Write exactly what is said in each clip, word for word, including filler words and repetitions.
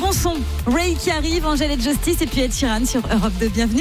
bon son. Ray qui arrive, Angèle et Justice et puis Ed Sheeran sur Europe deux. Bienvenue.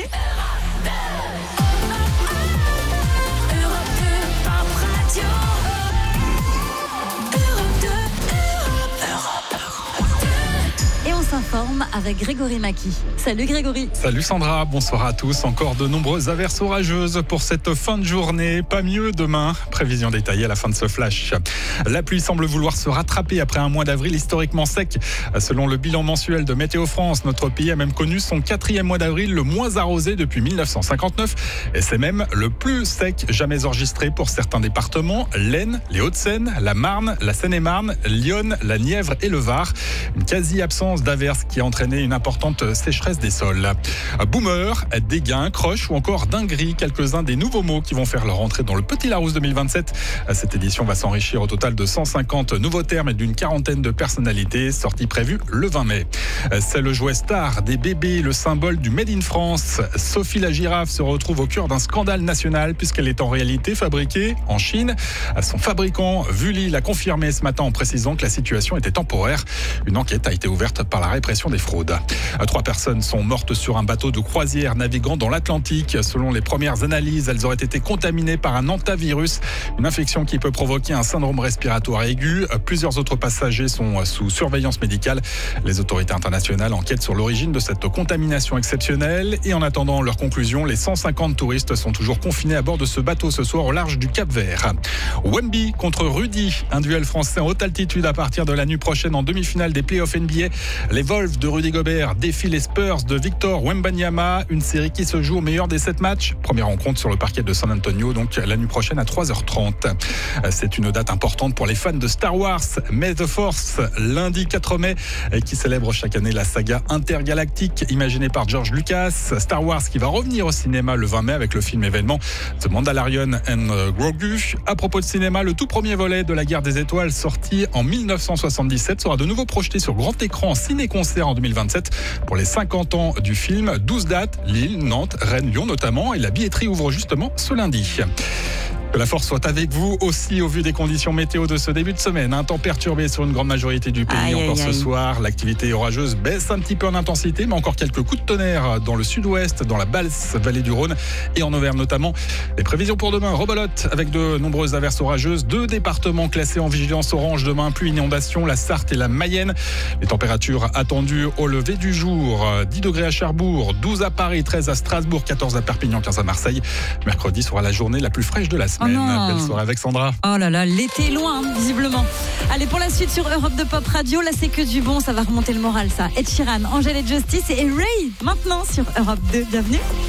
S'informe avec Grégory Maki. Salut Grégory. Salut Sandra, bonsoir à tous. Encore de nombreuses averses orageuses pour cette fin de journée. Pas mieux demain. Prévision détaillée à la fin de ce flash. La pluie semble vouloir se rattraper après un mois d'avril historiquement sec. Selon le bilan mensuel de Météo France, notre pays a même connu son quatrième mois d'avril le moins arrosé depuis dix-neuf cent cinquante-neuf. Et c'est même le plus sec jamais enregistré pour certains départements. l'Aisne, les Hauts-de-Seine, la Marne, la Seine-et-Marne, l'Yonne, la Nièvre et le Var. Une quasi-absence d'averses qui a entraîné une importante sécheresse des sols. Boomer, dégain, croche ou encore dinguerie, quelques-uns des nouveaux mots qui vont faire leur entrée dans le Petit Larousse deux mille vingt-sept. Cette édition va s'enrichir au total de cent cinquante nouveaux termes et d'une quarantaine de personnalités, sortie prévue le vingt mai. C'est le jouet star des bébés, le symbole du Made in France. Sophie la girafe se retrouve au cœur d'un scandale national puisqu'elle est en réalité fabriquée en Chine. Son fabricant, Vully, l'a confirmé ce matin en précisant que la situation était temporaire. Une enquête a été ouverte par la répression des fraudes. Trois personnes sont mortes sur un bateau de croisière naviguant dans l'Atlantique. Selon les premières analyses, elles auraient été contaminées par un hantavirus, une infection qui peut provoquer un syndrome respiratoire aigu. Plusieurs autres passagers sont sous surveillance médicale. Les autorités internationales enquêtent sur l'origine de cette contamination exceptionnelle et en attendant leur conclusion, les cent cinquante touristes sont toujours confinés à bord de ce bateau ce soir au large du Cap-Vert. Wemby contre Rudy, un duel français en haute altitude à partir de la nuit prochaine en demi-finale des playoffs N B A. Les Wolves de Rudy Gobert défient les Spurs de Victor Wembanyama, une série qui se joue au meilleur des sept matchs. Première rencontre sur le parquet de San Antonio, donc la nuit prochaine à trois heures trente. C'est une date importante pour les fans de Star Wars. May the Force, lundi quatre mai, qui célèbre chaque année la saga intergalactique imaginée par George Lucas. Star Wars qui va revenir au cinéma le vingt mai avec le film événement The Mandalorian and Grogu. À propos de cinéma, le tout premier volet de la Guerre des Étoiles, sorti en dix-neuf cent soixante-dix-sept, sera de nouveau projeté sur grand écran en ciné-concert en deux mille vingt-sept pour les cinquante ans du film. douze dates, Lille, Nantes, Rennes, Lyon notamment, et la billetterie ouvre justement ce lundi. Que la force soit avec vous aussi au vu des conditions météo de ce début de semaine. Un temps perturbé sur une grande majorité du pays aïe, encore aïe, ce aïe. soir. L'activité orageuse baisse un petit peu en intensité, mais encore quelques coups de tonnerre dans le sud-ouest, dans la basse vallée du Rhône et en Auvergne notamment. Les prévisions pour demain, rebelote avec de nombreuses averses orageuses. Deux départements classés en vigilance orange demain, pluie, inondation, la Sarthe et la Mayenne. Les températures attendues au lever du jour. dix degrés à Cherbourg, douze à Paris, treize à Strasbourg, quatorze à Perpignan, quinze à Marseille. Mercredi sera la journée la plus fraîche de la semaine. Oh non. Belle soirée avec Sandra. Oh là là, l'été est loin, hein, visiblement. Allez, pour la suite sur Europe deux Pop Radio, là c'est que du bon, ça va remonter le moral ça. Ed Sheeran, Angèle et Justice et Ray, maintenant sur Europe deux. Bienvenue.